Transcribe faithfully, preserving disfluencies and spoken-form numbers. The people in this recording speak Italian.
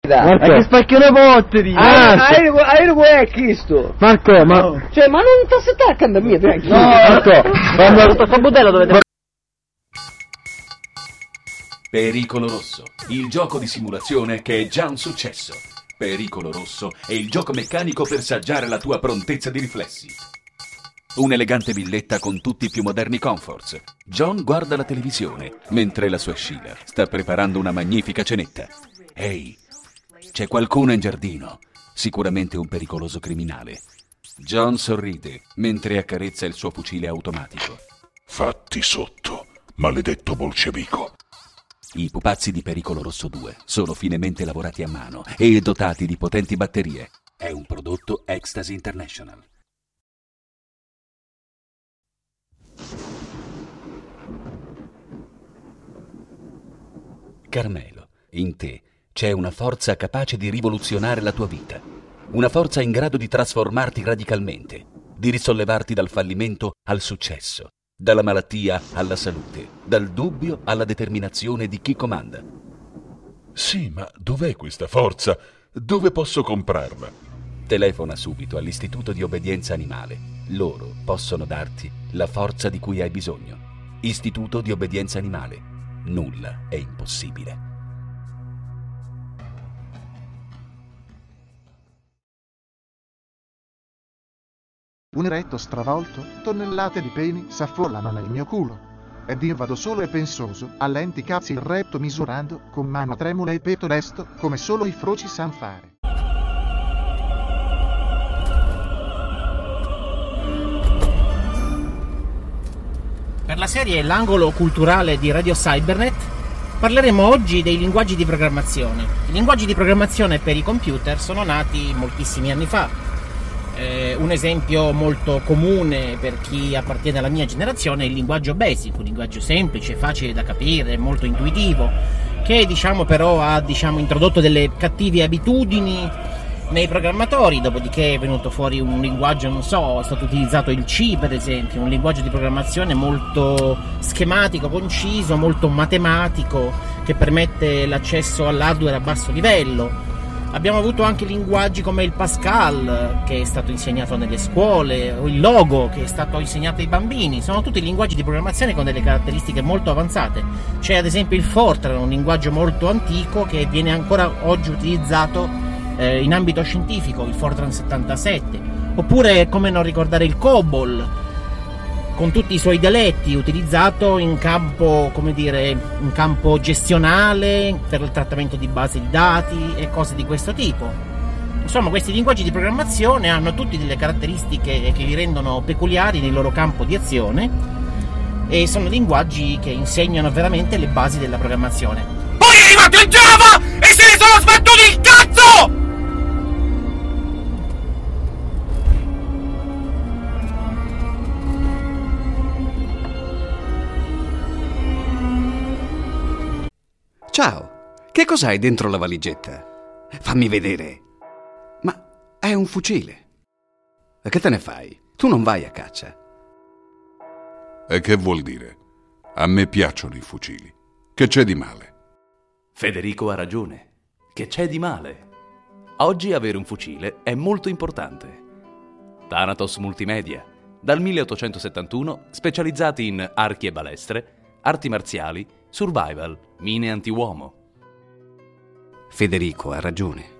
Marco. Ma che spacchione botteri! Hai hai chiesto. Marco, ma... Cioè, ma non ti settare a mia, tranquillo. No, Marco, quando sto sabottello dovete... Pericolo Rosso, il gioco di simulazione che è già un successo. Pericolo Rosso è il gioco meccanico per saggiare la tua prontezza di riflessi. Un'elegante villetta con tutti i più moderni comforts. John guarda la televisione, mentre la sua Sheila sta preparando una magnifica cenetta. Ehi, c'è qualcuno in giardino, sicuramente un pericoloso criminale. John sorride, mentre accarezza il suo fucile automatico. Fatti sotto, maledetto bolscevico. I pupazzi di Pericolo Rosso due sono finemente lavorati a mano e dotati di potenti batterie. È un prodotto Ecstasy International. Carmelo, in te c'è una forza capace di rivoluzionare la tua vita. Una forza in grado di trasformarti radicalmente, di risollevarti dal fallimento al successo, dalla malattia alla salute, dal dubbio alla determinazione di chi comanda. Sì, ma dov'è questa forza? Dove posso comprarla? Telefona subito all'Istituto di Obbedienza Animale. Loro possono darti la forza di cui hai bisogno. Istituto di Obbedienza Animale. Nulla è impossibile. Un eretto stravolto, tonnellate di peni s'affollano nel mio culo. Ed io vado solo e pensoso, a lenti cazzi il retto misurando, con mano tremula e petto lesto, come solo i froci san fare. Per la serie L'angolo culturale di Radio Cybernet parleremo oggi dei linguaggi di programmazione. I linguaggi di programmazione per i computer sono nati moltissimi anni fa. Eh, un esempio molto comune per chi appartiene alla mia generazione è il linguaggio BASIC, un linguaggio semplice, facile da capire, molto intuitivo, che diciamo però ha diciamo, introdotto delle cattive abitudini nei programmatori, dopodiché è venuto fuori un linguaggio, non so, è stato utilizzato il C per esempio, un linguaggio di programmazione molto schematico, conciso, molto matematico, che permette l'accesso all'hardware a basso livello. Abbiamo avuto anche linguaggi come il Pascal, che è stato insegnato nelle scuole, o il Logo, che è stato insegnato ai bambini. Sono tutti linguaggi di programmazione con delle caratteristiche molto avanzate. C'è ad esempio il Fortran, un linguaggio molto antico che viene ancora oggi utilizzato eh, in ambito scientifico, il Fortran settantasette. Oppure, come non ricordare, il COBOL, con tutti i suoi dialetti, utilizzato in campo, come dire, in campo gestionale, per il trattamento di base di dati e cose di questo tipo. Insomma, questi linguaggi di programmazione hanno tutti delle caratteristiche che li rendono peculiari nel loro campo di azione e sono linguaggi che insegnano veramente le basi della programmazione. Poi è arrivato il Java e se ne sono sbattuti il cazzo! Ciao, che cos'hai dentro la valigetta? Fammi vedere. Ma è un fucile. E che te ne fai? Tu non vai a caccia. E che vuol dire? A me piacciono i fucili. Che c'è di male? Federico ha ragione. Che c'è di male? Oggi avere un fucile è molto importante. Thanatos Multimedia, dal milleottocentosettantuno specializzati in archi e balestre, arti marziali, survival, mine anti-uomo. Federico ha ragione.